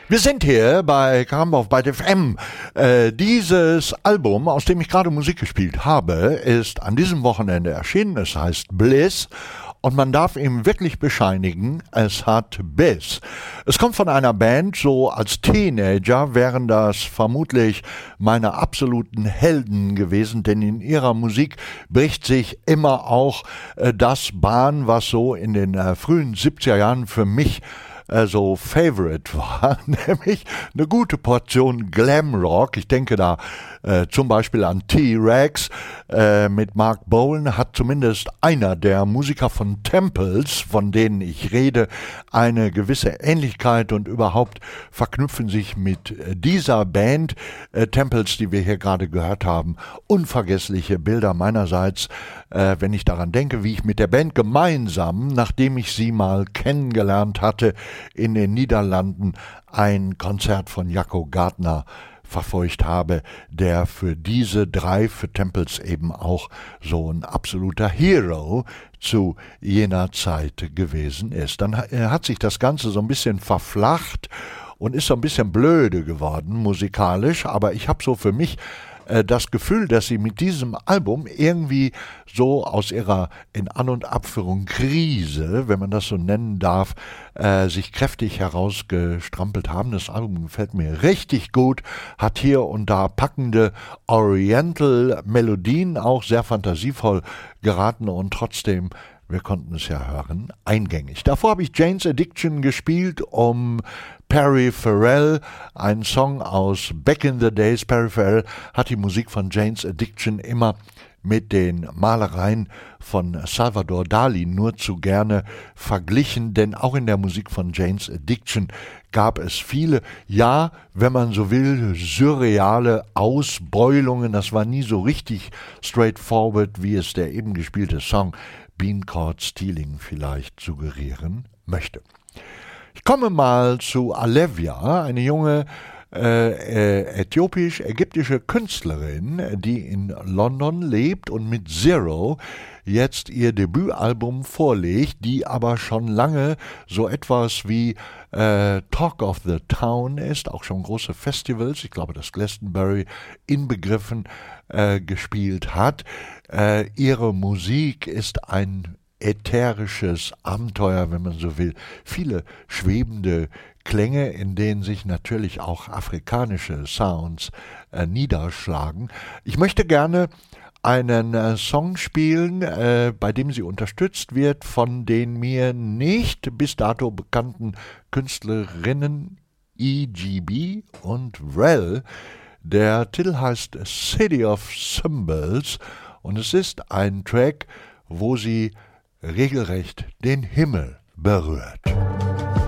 Wir sind hier bei Karambov bei FM. Dieses Album, aus dem ich gerade Musik gespielt habe, ist an diesem Wochenende erschienen. Es heißt Bliss. Und man darf ihm wirklich bescheinigen, es hat Biss. Es kommt von einer Band, so als Teenager wären das vermutlich meine absoluten Helden gewesen, denn in ihrer Musik bricht sich immer auch das Bahn, was so in den frühen 70er Jahren für mich so Favorite war, nämlich eine gute Portion Glamrock. Ich denke da zum Beispiel an T-Rex mit Mark Bolan, hat zumindest einer der Musiker von Temples, von denen ich rede, eine gewisse Ähnlichkeit und überhaupt verknüpfen sich mit dieser Band Temples, die wir hier gerade gehört haben, unvergessliche Bilder meinerseits, wenn ich daran denke, wie ich mit der Band gemeinsam, nachdem ich sie mal kennengelernt hatte, in den Niederlanden ein Konzert von Jacco Gardner verfolgt habe, der für diese drei, für Temples eben auch so ein absoluter Hero zu jener Zeit gewesen ist. Dann hat sich das Ganze so ein bisschen verflacht und ist so ein bisschen blöde geworden musikalisch, aber ich habe so für mich das Gefühl, dass sie mit diesem Album irgendwie so aus ihrer in An- und Abführung Krise, wenn man das so nennen darf, sich kräftig herausgestrampelt haben. Das Album gefällt mir richtig gut, hat hier und da packende Oriental-Melodien, auch sehr fantasievoll geraten und trotzdem, wir konnten es ja hören, eingängig. Davor habe ich Jane's Addiction gespielt, um Perry Farrell, ein Song aus Back in the Days. Perry Farrell hat die Musik von Jane's Addiction immer mit den Malereien von Salvador Dali nur zu gerne verglichen, denn auch in der Musik von Jane's Addiction gab es viele, ja, wenn man so will, surreale Ausbeulungen. Das war nie so richtig straightforward, wie es der eben gespielte Song Bean Caught Stealing vielleicht suggerieren möchte. Ich komme mal zu Alevia, eine junge äthiopisch-ägyptische Künstlerin, die in London lebt und mit Zero jetzt ihr Debütalbum vorlegt, die aber schon lange so etwas wie Talk of the Town ist, auch schon große Festivals, ich glaube das Glastonbury inbegriffen, gespielt hat. Ihre Musik ist ein ätherisches Abenteuer, wenn man so will. Viele schwebende Klänge, in denen sich natürlich auch afrikanische Sounds niederschlagen. Ich möchte gerne einen Song spielen, bei dem sie unterstützt wird von den mir nicht bis dato bekannten Künstlerinnen EGB und Rel. Der Titel heißt City of Symbols und es ist ein Track, wo sie regelrecht den Himmel berührt.